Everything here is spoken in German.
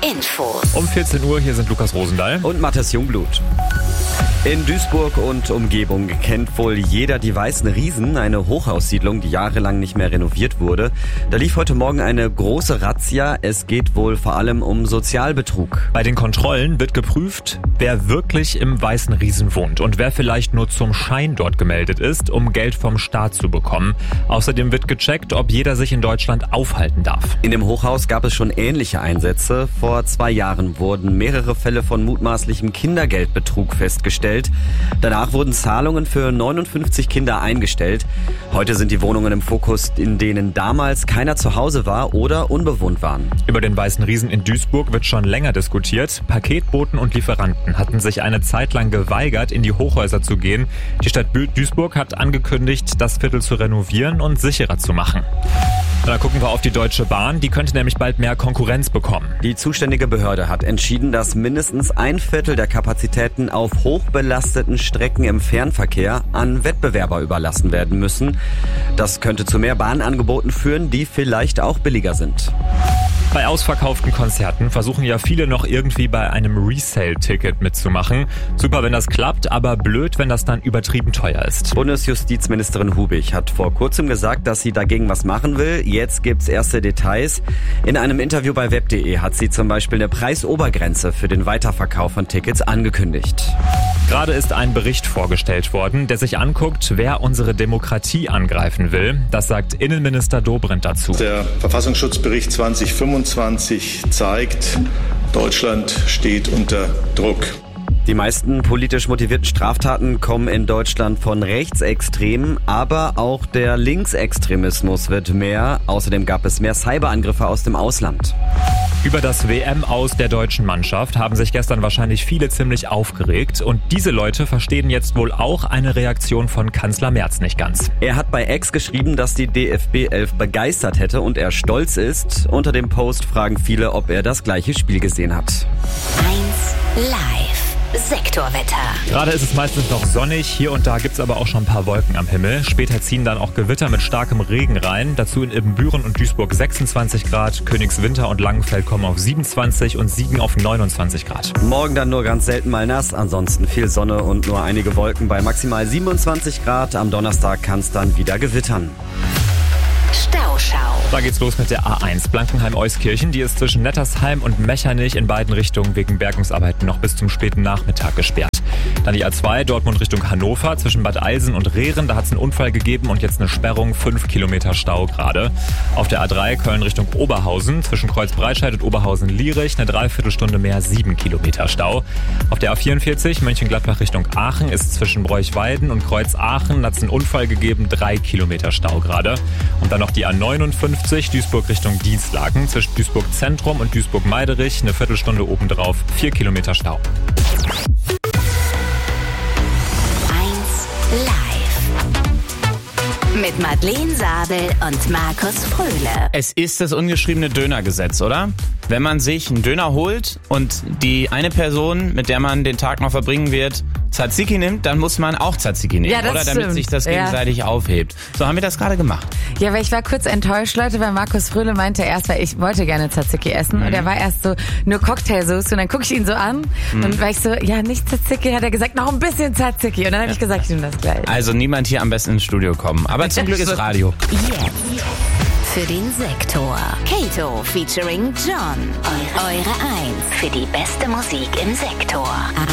Infos. Um 14 Uhr, hier sind Lukas Rosendahl und Matthias Jungblut. In Duisburg und Umgebung kennt wohl jeder die Weißen Riesen, eine Hochhaussiedlung, die jahrelang nicht mehr renoviert wurde. Da lief heute Morgen eine große Razzia. Es geht wohl vor allem um Sozialbetrug. Bei den Kontrollen wird geprüft, wer wirklich im Weißen Riesen wohnt und wer vielleicht nur zum Schein dort gemeldet ist, um Geld vom Staat zu bekommen. Außerdem wird gecheckt, ob jeder sich in Deutschland aufhalten darf. In dem Hochhaus gab es schon ähnliche Einsätze. Vor 2 Jahren wurden mehrere Fälle von mutmaßlichem Kindergeldbetrug festgestellt. Danach wurden Zahlungen für 59 Kinder eingestellt. Heute sind die Wohnungen im Fokus, in denen damals keiner zu Hause war oder unbewohnt waren. Über den Weißen Riesen in Duisburg wird schon länger diskutiert. Paketboten und Lieferanten hatten sich eine Zeit lang geweigert, in die Hochhäuser zu gehen. Die Stadt Duisburg hat angekündigt, das Viertel zu renovieren und sicherer zu machen. Da gucken wir auf die Deutsche Bahn. Die könnte nämlich bald mehr Konkurrenz bekommen. Die zuständige Behörde hat entschieden, dass mindestens 1/4 der Kapazitäten auf hochbelasteten Strecken im Fernverkehr an Wettbewerber überlassen werden müssen. Das könnte zu mehr Bahnangeboten führen, die vielleicht auch billiger sind. Bei ausverkauften Konzerten versuchen ja viele noch irgendwie bei einem Resale-Ticket mitzumachen. Super, wenn das klappt, aber blöd, wenn das dann übertrieben teuer ist. Bundesjustizministerin Hubig hat vor kurzem gesagt, dass sie dagegen was machen will. Jetzt gibt's erste Details. In einem Interview bei web.de hat sie zum Beispiel eine Preisobergrenze für den Weiterverkauf von Tickets angekündigt. Gerade ist ein Bericht vorgestellt worden, der sich anguckt, wer unsere Demokratie angreifen will. Das sagt Innenminister Dobrindt dazu. Der Verfassungsschutzbericht 2025 zeigt, Deutschland steht unter Druck. Die meisten politisch motivierten Straftaten kommen in Deutschland von Rechtsextremen, aber auch der Linksextremismus wird mehr. Außerdem gab es mehr Cyberangriffe aus dem Ausland. Über das WM-Aus der deutschen Mannschaft haben sich gestern wahrscheinlich viele ziemlich aufgeregt. Und diese Leute verstehen jetzt wohl auch eine Reaktion von Kanzler Merz nicht ganz. Er hat bei X geschrieben, dass die DFB 11 begeistert hätte und er stolz ist. Unter dem Post fragen viele, ob er das gleiche Spiel gesehen hat. 1 Live. Sektorwetter. Gerade ist es meistens noch sonnig, hier und da gibt's aber auch schon ein paar Wolken am Himmel. Später ziehen dann auch Gewitter mit starkem Regen rein. Dazu in Ibbenbüren und Duisburg 26 Grad, Königswinter und Langenfeld kommen auf 27 und Siegen auf 29 Grad. Morgen dann nur ganz selten mal nass, ansonsten viel Sonne und nur einige Wolken bei maximal 27 Grad. Am Donnerstag kann's dann wieder gewittern. Stauschau. Da geht's los mit der A1 Blankenheim-Euskirchen. Die ist zwischen Nettersheim und Mechernich in beiden Richtungen wegen Bergungsarbeiten noch bis zum späten Nachmittag gesperrt. Dann die A2 Dortmund Richtung Hannover zwischen Bad Eilsen und Rehren. Da hat es einen Unfall gegeben und jetzt eine Sperrung, 5 Kilometer Stau gerade. Auf der A3 Köln Richtung Oberhausen zwischen Kreuzbreitscheid und Oberhausen-Lierich eine Dreiviertelstunde mehr, 7 Kilometer Stau. Auf der A44 Mönchengladbach Richtung Aachen ist zwischen Bräuchweiden und Kreuz-Aachen hat es einen Unfall gegeben, 3 Kilometer Stau gerade. Und dann noch die A59 Duisburg Richtung Dienstlaken zwischen Duisburg Zentrum und Duisburg-Meiderich eine Viertelstunde obendrauf, 4 Kilometer Stau. Mit Madeleine Sabel und Markus Fröhle. Es ist das ungeschriebene Dönergesetz, oder? Wenn man sich einen Döner holt und die eine Person, mit der man den Tag noch verbringen wird, Tzatziki nimmt, dann muss man auch Tzatziki nehmen, ja, das oder? Stimmt. Damit sich das gegenseitig aufhebt. So haben wir das gerade gemacht. Ja, weil ich war kurz enttäuscht, Leute, weil Markus Fröhle meinte erst, weil ich wollte gerne Tzatziki essen und er war erst so, nur Cocktailsoße und dann gucke ich ihn so an und war ich so, ja, nicht Tzatziki, hat er gesagt, noch ein bisschen Tzatziki und dann habe ich gesagt, ich nehme das gleich. Also niemand hier am besten ins Studio kommen, aber zum Glück ist Radio. Jetzt für den Sektor. Kato featuring John. Eure 1 für die beste Musik im Sektor.